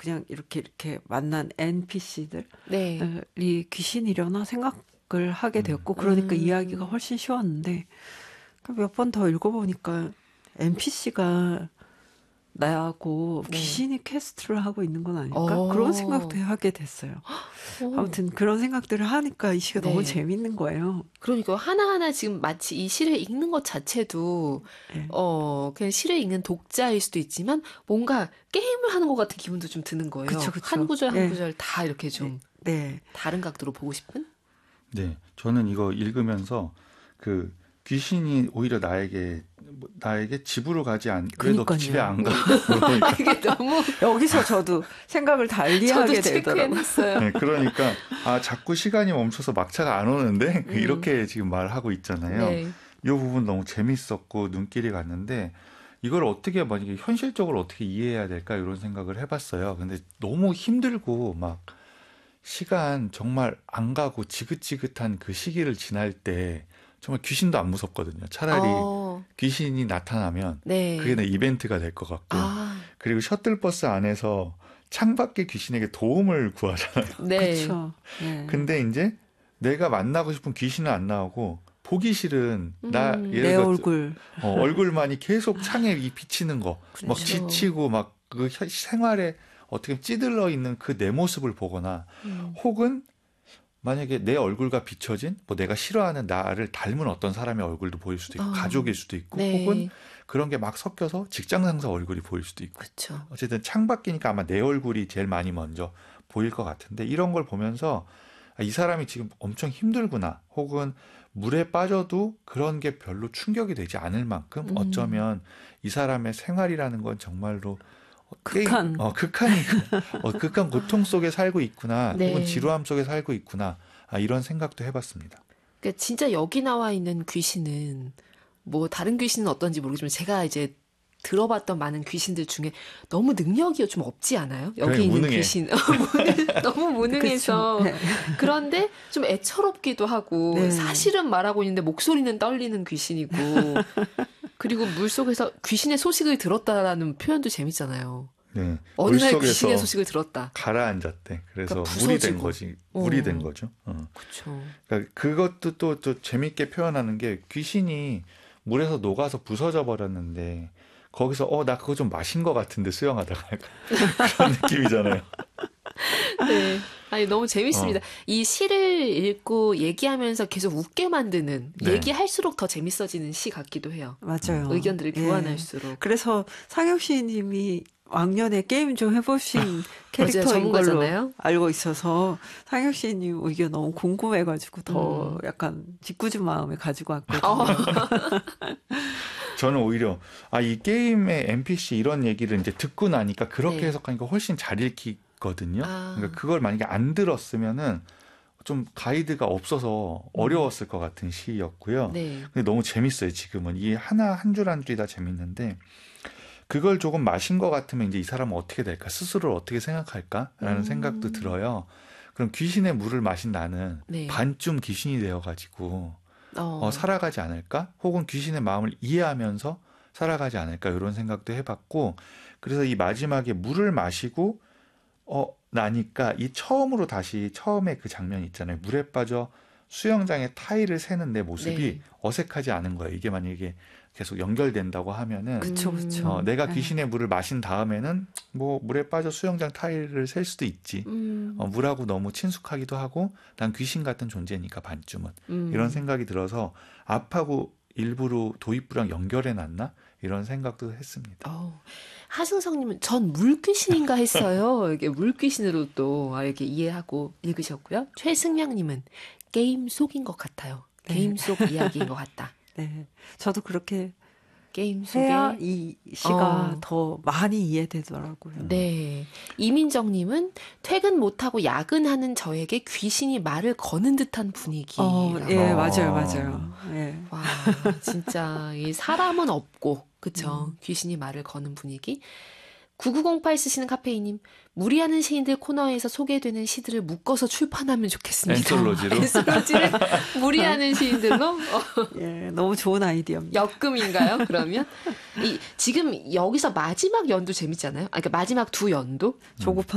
그냥 이렇게 만난 NPC들이 네. 귀신이려나 생각을 하게 되었고 그러니까 이해하기가 훨씬 쉬웠는데 몇 번 더 읽어보니까 NPC가 나하고 네. 귀신이 퀘스트를 하고 있는 건 아닐까? 그런 생각도 하게 됐어요. 아무튼 그런 생각들을 하니까 이 시가 네. 너무 재밌는 거예요. 그러니까 하나하나 지금 마치 이 시를 읽는 것 자체도 네. 그냥 시를 읽는 독자일 수도 있지만 뭔가 게임을 하는 것 같은 기분도 좀 드는 거예요. 그쵸. 한 구절 한 네. 구절 다 이렇게 좀 네. 다른 각도로 보고 싶은? 네, 저는 이거 읽으면서 그 귀신이 오히려 나에게 집으로 가지 않. 왜 너 집에 안 가? 그러니까. 이게 너무 여기서 저도 생각을 달리하게 되더라고요. 네, 그러니까 자꾸 시간이 멈춰서 막차가 안 오는데 이렇게 지금 말하고 있잖아요. 네. 이 부분 너무 재밌었고 눈길이 갔는데 이걸 어떻게 만약에 현실적으로 어떻게 이해해야 될까 이런 생각을 해봤어요. 근데 너무 힘들고 막 시간 정말 안 가고 지긋지긋한 그 시기를 지날 때 정말 귀신도 안 무섭거든요. 차라리 귀신이 나타나면 네. 그게 내 이벤트가 될 것 같고 그리고 셔틀버스 안에서 창밖에 귀신에게 도움을 구하잖아요. 네. 그렇죠. 네. 근데 이제 내가 만나고 싶은 귀신은 안 나오고 보기 싫은 내 얼굴 얼굴만이 계속 창에 비치는 거 막 그렇죠. 지치고 막 그 생활에 어떻게 찌들러 있는 그 내 모습을 보거나 혹은 만약에 내 얼굴과 비춰진 내가 싫어하는 나를 닮은 어떤 사람의 얼굴도 보일 수도 있고 가족일 수도 있고 네. 혹은 그런 게 막 섞여서 직장 상사 얼굴이 보일 수도 있고 그렇죠. 어쨌든 창밖이니까 아마 내 얼굴이 제일 많이 먼저 보일 것 같은데 이런 걸 보면서 이 사람이 지금 엄청 힘들구나 혹은 물에 빠져도 그런 게 별로 충격이 되지 않을 만큼 어쩌면 이 사람의 생활이라는 건 정말로 극한 고통 속에 살고 있구나. 네. 혹은 지루함 속에 살고 있구나. 이런 생각도 해봤습니다. 그러니까 진짜 여기 나와 있는 귀신은 다른 귀신은 어떤지 모르겠지만 제가 이제 들어봤던 많은 귀신들 중에 너무 능력이 좀 없지 않아요? 여기 그래, 있는 무능해. 귀신. 너무 무능해서. 네. 그런데 좀 애처롭기도 하고 네. 사실은 말하고 있는데 목소리는 떨리는 귀신이고 그리고 물속에서 귀신의 소식을 들었다라는 표현도 재밌잖아요. 네. 어느 날 귀신의 소식을 들었다. 가라앉았대. 그래서 그러니까 물이 된 거지. 물이 된 거죠. 그렇죠. 그러니까 그것도 또 재밌게 표현하는 게 귀신이 물에서 녹아서 부서져 버렸는데 거기서 나 그거 좀 마신 것 같은데 수영하다가 그런 느낌이잖아요. 네. 아니 너무 재밌습니다. 이 시를 읽고 얘기하면서 계속 웃게 만드는 얘기할수록 더 재밌어지는 시 같기도 해요. 맞아요. 의견들을 교환할수록. 그래서 상혁 시인님이 왕년에 게임 좀 해보신 캐릭터인 걸로 알고 있어서 상혁 시인님 의견 너무 궁금해가지고 더 약간 짓궂은 마음을 가지고 왔거든요. 저는 오히려 이 게임의 NPC 이런 얘기를 이제 듣고 나니까 그렇게 해석하니까 훨씬 잘 읽히거든요. 그러니까 그걸 만약에 안 들었으면은 좀 가이드가 없어서 어려웠을 것 같은 시였고요. 근데 너무 재밌어요. 지금은 이 한 줄 한 줄이 다 재밌는데 그걸 조금 마신 것 같으면 이제 이 사람은 어떻게 될까? 스스로를 어떻게 생각할까라는 생각도 들어요. 그럼 귀신의 물을 마신 나는 반쯤 귀신이 되어가지고 살아가지 않을까? 혹은 귀신의 마음을 이해하면서 살아가지 않을까? 이런 생각도 해봤고 그래서 이 마지막에 물을 마시고 나니까 이 처음에 그 장면 있잖아요. 물에 빠져 수영장에 타일을 세는 내 모습이 어색하지 않은 거예요. 이게 만약에 계속 연결된다고 하면은 그쵸. 내가 귀신의 물을 마신 다음에는 물에 빠져 수영장 타일을 셀 수도 있지. 물하고 너무 친숙하기도 하고 난 귀신 같은 존재니까 반쯤은 이런 생각이 들어서 앞하고 일부러 도입부랑 연결해놨나 이런 생각도 했습니다. 하승성님은 전 물귀신인가 했어요. 이게 물귀신으로 또 이렇게 이해하고 읽으셨고요. 최승명님은 게임 속인 것 같아요. 게임 속 이야기인 것 같다. 네, 저도 그렇게 게임 속에 해야 이 시가 더 많이 이해되더라고요. 네, 이민정님은 퇴근 못하고 야근하는 저에게 귀신이 말을 거는 듯한 분위기. 예, 맞아요. 예. 와, 진짜 이 사람은 없고 그쵸? 귀신이 말을 거는 분위기. 9908 쓰시는 카페이님, 무리하는 시인들 코너에서 소개되는 시들을 묶어서 출판하면 좋겠습니다. 엔솔로지를 무리하는 시인들로? 예, 너무 좋은 아이디어입니다. 역금인가요, 그러면? 지금 여기서 마지막 연도 재밌잖아요? 그러니까 마지막 두 연도? 조급한